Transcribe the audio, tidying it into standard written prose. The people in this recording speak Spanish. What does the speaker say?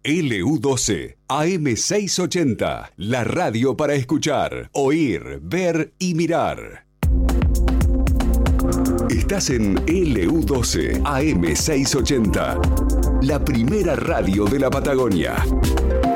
LU12, AM680, la radio para escuchar, oír, ver y mirar. Estás en LU12, AM680, la primera radio de la Patagonia.